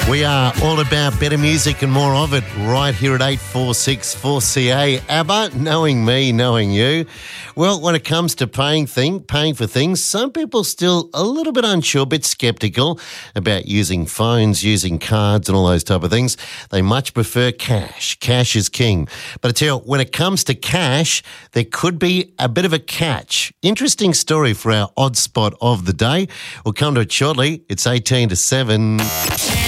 We are all about better music and more of it right here at 846 4CA. ABBA, knowing me, knowing you. Well, when it comes to paying for things, some people still a little bit unsure, a bit sceptical about using phones, using cards and all those type of things. They much prefer cash. Cash is king. But I tell you, when it comes to cash, there could be a bit of a catch. Interesting story for our odd spot of the day. We'll come to it shortly. It's 18 to 7.